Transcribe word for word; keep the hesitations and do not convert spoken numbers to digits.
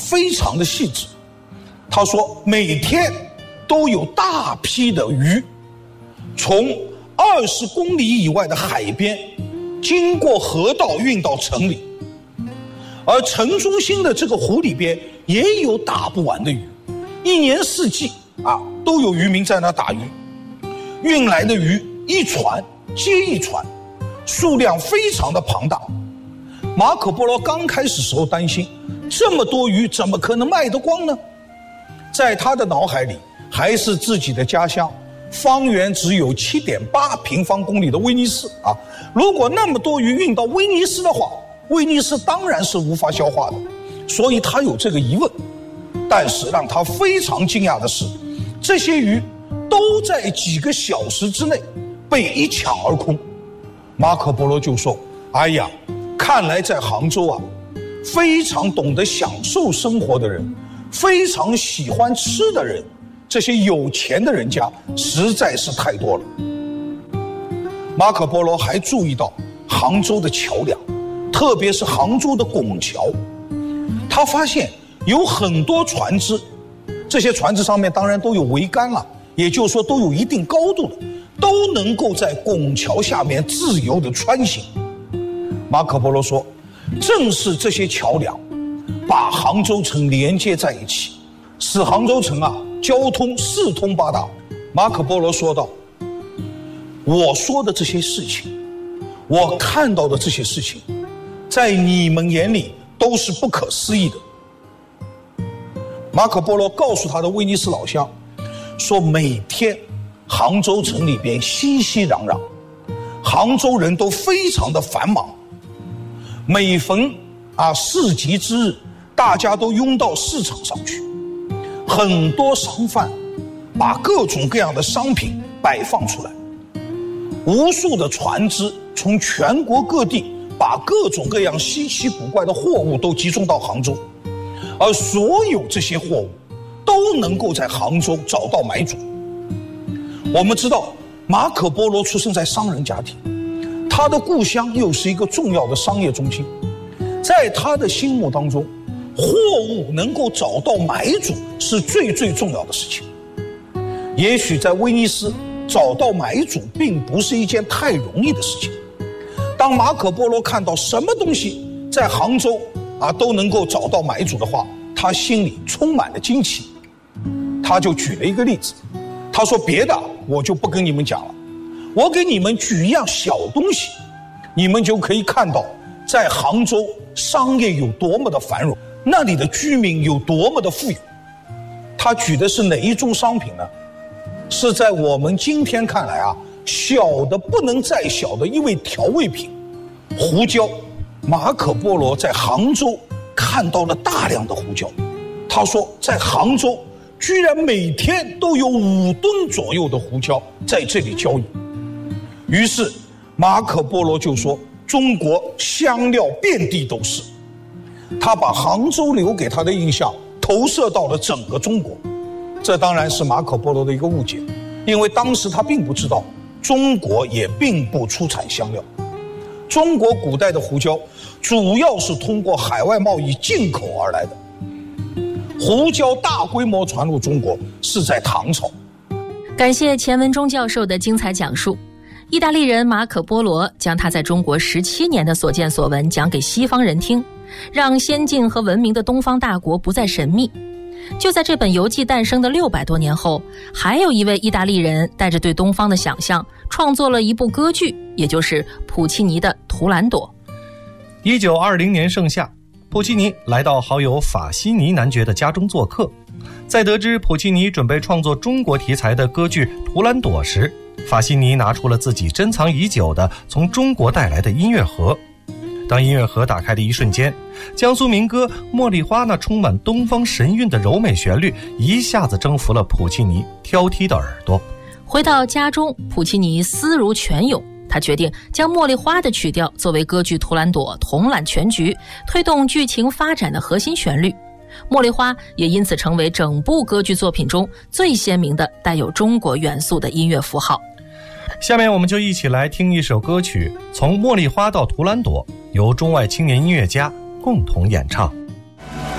非常的细致。他说每天都有大批的鱼从二十公里以外的海边经过河道运到城里，而城中心的这个湖里边也有打不完的鱼，一年四季啊都有渔民在那打鱼，运来的鱼一船接一船，数量非常的庞大。马可波罗刚开始时候担心，这么多鱼怎么可能卖得光呢？在他的脑海里还是自己的家乡，方圆只有 七点八平方公里的威尼斯啊！如果那么多鱼运到威尼斯的话，威尼斯当然是无法消化的，所以他有这个疑问。但是让他非常惊讶的是，这些鱼都在几个小时之内被一抢而空。马可波罗就说，哎呀，看来在杭州啊，非常懂得享受生活的人，非常喜欢吃的人，这些有钱的人家实在是太多了。马可波罗还注意到杭州的桥梁，特别是杭州的拱桥，他发现有很多船只，这些船只上面当然都有桅杆了，也就是说都有一定高度的，都能够在拱桥下面自由地穿行。马可波罗说，正是这些桥梁把杭州城连接在一起，使杭州城啊交通四通八达。马可波罗说道，我说的这些事情，我看到的这些事情，在你们眼里都是不可思议的。马可波罗告诉他的威尼斯老乡说，每天杭州城里边熙熙攘攘，杭州人都非常的繁忙，每逢啊市集之日，大家都拥到市场上去，很多商贩把各种各样的商品摆放出来，无数的船只从全国各地把各种各样稀奇古怪的货物都集中到杭州，而所有这些货物都能够在杭州找到买主。我们知道马可波罗出生在商人家庭，他的故乡又是一个重要的商业中心，在他的心目当中，货物能够找到买主是最最重要的事情。也许在威尼斯找到买主并不是一件太容易的事情。当马可波罗看到什么东西在杭州啊都能够找到买主的话，他心里充满了惊奇。他就举了一个例子，他说别的我就不跟你们讲了，我给你们举一样小东西，你们就可以看到在杭州商业有多么的繁荣，那里的居民有多么的富有。他举的是哪一种商品呢？是在我们今天看来啊，小的不能再小的一味调味品——胡椒。马可波罗在杭州看到了大量的胡椒，他说在杭州居然每天都有五吨左右的胡椒在这里交易。于是马可波罗就说，中国香料遍地都是。他把杭州留给他的印象投射到了整个中国。这当然是马可波罗的一个误解，因为当时他并不知道中国也并不出产香料。中国古代的胡椒主要是通过海外贸易进口而来的，胡椒大规模传入中国是在唐朝。 感谢钱文忠教授的精彩讲述。意大利人马可波罗将他在中国十七年的所见所闻讲给西方人听，让先进和文明的东方大国不再神秘。就在这本游记诞生的六百多年后，还有一位意大利人带着对东方的想象，创作了一部歌剧，也就是普契尼的《图兰朵》。 一九二零年盛夏，普契尼来到好友法西尼男爵的家中做客。在得知普契尼准备创作中国题材的歌剧《图兰朵》时，法西尼拿出了自己珍藏已久的从中国带来的音乐盒。当音乐盒打开的一瞬间，江苏民歌《茉莉花》那充满东方神韵的柔美旋律一下子征服了普契尼挑剔的耳朵。 回到家中，普契尼思如泉涌，他决定将《茉莉花》的曲调作为歌剧《图兰朵》统揽全局，推动剧情发展的核心旋律。茉莉花也因此成为整部歌剧作品中最鲜明的带有中国元素的音乐符号。 下面我们就一起来听一首歌曲《从茉莉花到图兰朵》，由中外青年音乐家共同演唱。